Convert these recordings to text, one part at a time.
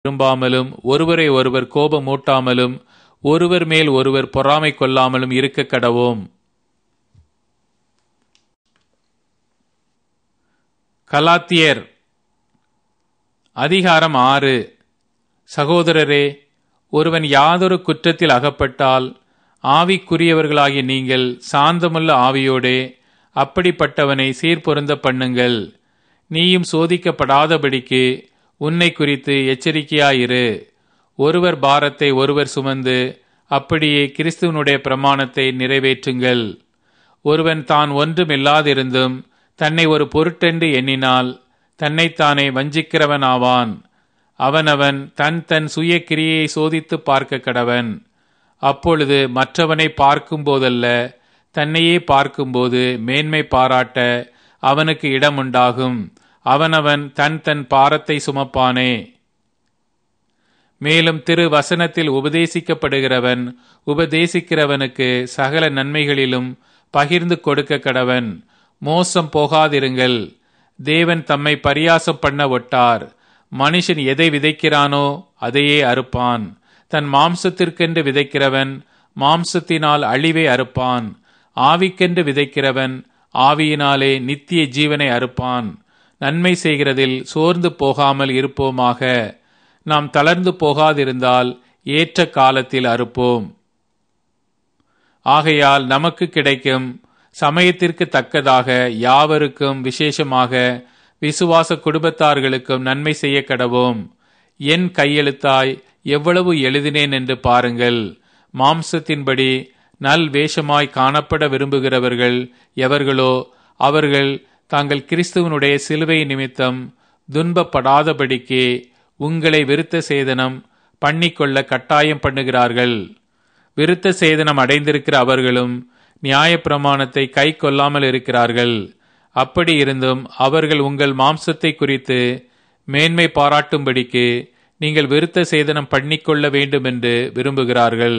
விரும்பாமலும் ஒருவரை ஒருவர் கோபமூட்டாமலும் ஒருவர் மேல் ஒருவர் பொறாமை கொள்ளாமலும் இருக்க கடவோம். கலாத்தியர் அதிகாரம் 6. சகோதரரே, ஒருவன் யாதொரு குற்றத்தில் அகப்பட்டால் ஆவிக்குரியவர்களாகிய நீங்கள் சாந்தமுள்ள ஆவியோடே அப்படிப்பட்டவனை சீர்பொருந்த பண்ணுங்கள். நீயும் சோதிக்கப்படாதபடிக்கு உன்னை குறித்து எச்சரிக்கையாயிரு. ஒருவர் பாரத்தை ஒருவர் சுமந்து அப்படியே கிறிஸ்துவனுடைய பிரமாணத்தை நிறைவேற்றுங்கள். ஒருவன் தான் ஒன்றுமில்லாதிருந்தும் தன்னை ஒரு பொருட்டென்று எண்ணினால் தன்னைத்தானே வஞ்சிக்கிறவன் ஆவான். அவனவன் தன் சுய கிரியையை சோதித்து பார்க்க கடவன். அப்பொழுது மற்றவனை பார்க்கும் போதல்ல, தன்னையே பார்க்கும்போது மேன்மை பாராட்ட அவனுக்கு இடம் உண்டாகும். அவனவன் தன் பாரத்தை சுமப்பானே. மேலும் திரு வசனத்தில் உபதேசிக்கப்படுகிறவன் உபதேசிக்கிறவனுக்கு சகல நன்மைகளிலும் பகிர்ந்து கொடுக்க கடவன். மோசம் போகாதிருங்கள். தேவன் தம்மை பரியாசம் பண்ண ஒட்டார். மனுஷன் எதை விதைக்கிறானோ அதையே அறுப்பான். தன் மாம்சத்திற்கென்று விதைக்கிறவன் மாம்சத்தினால் அழிவை அறுப்பான். ஆவிக்கென்று விதைக்கிறவன் ஆவியினாலே நித்திய ஜீவனை அறுப்பான். நன்மை செய்கிறதில் சோர்ந்து போகாமல் இருப்போமாக. நாம் தளர்ந்து போகாதிருந்தால் ஏற்ற காலத்தில் அறுப்போம். ஆகையால் நமக்கு கிடைக்கும் சமயத்திற்கு தக்கதாக யாவருக்கும், விசேஷமாக விசுவாச குடும்பத்தார்களுக்கும் நன்மை செய்ய கடவோம். என் கையெழுத்தாய் எவ்வளவு எழுதினேன் என்று பாருங்கள். மாம்சத்தின்படி நல் வேஷமாய் காணப்பட விரும்புகிறவர்கள் எவர்களோ அவர்கள் தாங்கள் கிறிஸ்துவனுடைய சிலுவை நிமித்தம் துன்பப்படாதபடிக்கு உங்களை விருத்த சேதனம் பண்ணிக்கொள்ள கட்டாயம் பண்ணுகிறார்கள். விருத்த சேதனம் அடைந்திருக்கிற அவர்களும் நியாயப்பிரமாணத்தை கை கொள்ளாமல் இருக்கிறார்கள். அப்படி இருந்தும் அவர்கள் உங்கள் மாம்சத்தை குறித்து மேன்மை பாராட்டும்படிக்கு நீங்கள் விருத்த சேதனம் பண்ணிக்கொள்ள வேண்டும் என்று விரும்புகிறார்கள்.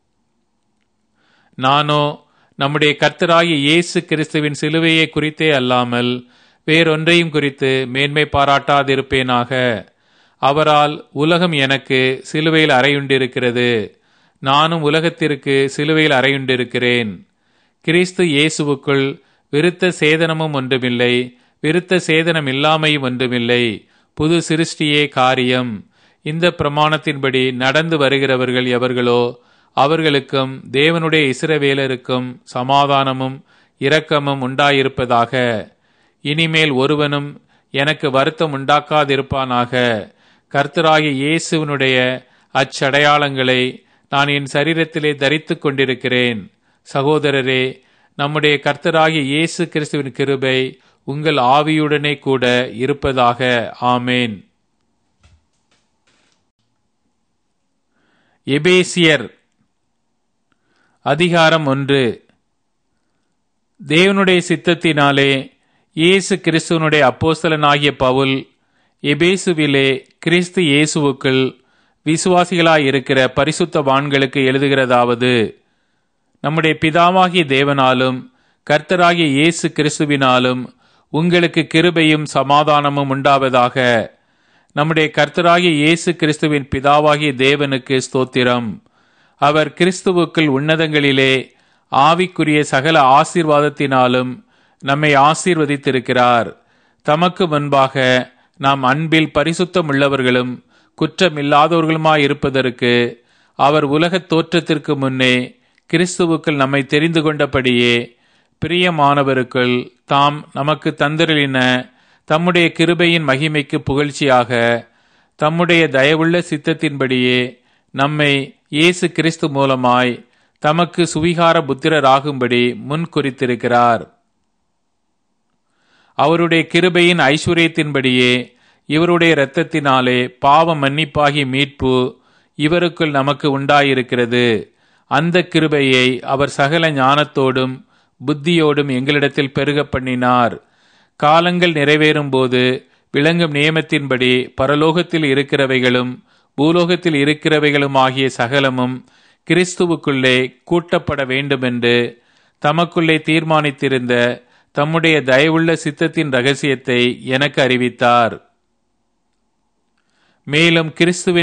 நானோ நம்முடைய கர்த்தராகிய இயேசு கிறிஸ்துவின் சிலுவையை குறித்தே அல்லாமல் வேறொன்றையும் குறித்து மேன்மை பாராட்டாதிருப்பேனாக. அவரால் உலகம் எனக்கு சிலுவையில் அறையுண்டிருக்கிறது. நானும் உலகத்திற்கு சிலுவையில் அறையுண்டிருக்கிறேன். கிறிஸ்து இயேசுவுக்குள் விருத்த சேதனமும் ஒன்றுமில்லை, விருத்த சேதனம் இல்லாமையும் ஒன்றுமில்லை. புது சிருஷ்டியே காரியம். இந்த பிரமாணத்தின்படி நடந்து வருகிறவர்கள் எவர்களோ அவர்களுக்கும் தேவனுடைய இஸ்ரவேலருக்கும் சமாதானமும் இரக்கமும் உண்டாயிருப்பதாக. இனிமேல் ஒருவனும் எனக்கு வருத்தம் உண்டாக்காதிருப்பானாக. கர்த்தராகிய இயேசுவினுடைய அச்சடையாளங்களை நான் என் சரீரத்திலே தரித்து கொண்டிருக்கிறேன். சகோதரரே, நம்முடைய கர்த்தராகிய இயேசு கிறிஸ்துவின் கிருபை உங்கள் ஆவியுடனே கூட இருப்பதாக. ஆமேன். எபேசியர் அதிகாரம் 1. தேவனுடைய சித்தத்தினாலே இயேசு கிறிஸ்துவனுடைய அப்போஸ்தலனாகிய பவுல் எபேசுவிலே கிறிஸ்து இயேசுவுக்குள் விசுவாசிகளாயிருக்கிற பரிசுத்தவான்களுக்கு எழுதுகிறதாவது: நம்முடைய பிதாவாகிய தேவனாலும் கர்த்தராகிய இயேசு கிறிஸ்துவினாலும் உங்களுக்கு கிருபையும் சமாதானமும் உண்டாவதாக. நம்முடைய கர்த்தராகிய இயேசு கிறிஸ்துவின் பிதாவாகிய தேவனுக்கு ஸ்தோத்திரம். அவர் கிறிஸ்துவுக்குள் உன்னதங்களிலே ஆவிக்குரிய சகல ஆசீர்வாதத்தினாலும் நம்மை ஆசீர்வதித்திருக்கிறார். தமக்கு முன்பாக நாம் அன்பில் பரிசுத்தம் உள்ளவர்களும் குற்றமில்லாதவர்களுமாயிருப்பதற்கு அவர் உலகத் தோற்றத்திற்கு முன்னே கிறிஸ்துவுக்குள் நம்மை தெரிந்து கொண்டபடியே பிரியமானவருக்குள் தாம் நமக்கு தந்தருளின தம்முடைய கிருபையின் மகிமைக்கு புகழ்ச்சியாக தம்முடைய தயவுள்ள சித்தத்தின்படியே நம்மை இயேசு கிறிஸ்து மூலமாய் தமக்கு சுவிகார புத்திரராகும்படி முன் குறித்திருக்கிறார். அவருடைய கிருபையின் ஐஸ்வர்யத்தின்படியே இவருடைய இரத்தத்தினாலே பாவ மன்னிப்பாகி மீட்பு இவருக்குள் நமக்கு உண்டாயிருக்கிறது. அந்த கிருபையை அவர் சகல ஞானத்தோடும் புத்தியோடும் எங்களிடத்தில் பெருக பண்ணினார். காலங்கள் நிறைவேறும் போது விளங்கும் நியமத்தின்படி பரலோகத்தில் இருக்கிறவைகளும் பூலோகத்தில் இருக்கிறவைகளும் ஆகிய சகலமும் கிறிஸ்துவுக்குள்ளே கூட்டப்பட வேண்டுமென்று தமக்குள்ளே தீர்மானித்திருந்த தம்முடைய தயவுள்ள சித்தத்தின் இரகசியத்தை எனக்கு அறிவித்தார். மேலும் கிறிஸ்துவின்